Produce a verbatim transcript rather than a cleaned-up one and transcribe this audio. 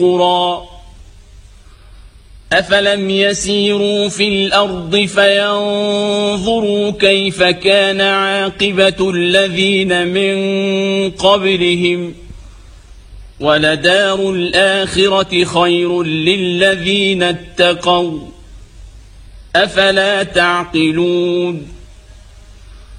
قرى أفلم يسيروا في الأرض فينظروا كيف كان عاقبة الذين من قبلهم ولدار الآخرة خير للذين اتقوا أفلا تعقلون